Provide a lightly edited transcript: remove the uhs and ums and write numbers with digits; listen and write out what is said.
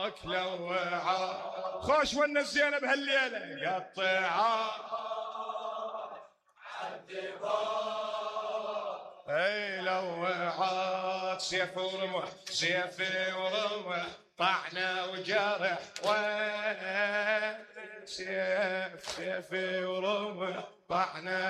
لوعات خوش ونس زينب هالليله قطعات اي لوعات سيف ورمح سيفي ورمح طعنا وجرح وين سيفي ورمح طعنا